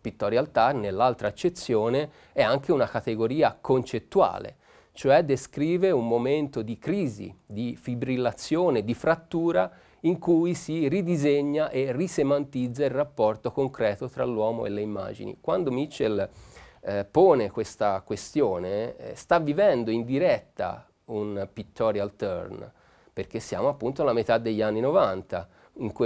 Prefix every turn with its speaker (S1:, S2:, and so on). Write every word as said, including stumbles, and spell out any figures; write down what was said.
S1: pictorial turn, nell'altra accezione, è anche una categoria concettuale, cioè descrive un momento di crisi, di fibrillazione, di frattura, in cui si ridisegna e risemantizza il rapporto concreto tra l'uomo e le immagini. Quando Mitchell eh, pone questa questione, eh, sta vivendo in diretta un pictorial turn, perché siamo appunto alla metà degli anni novanta, in cui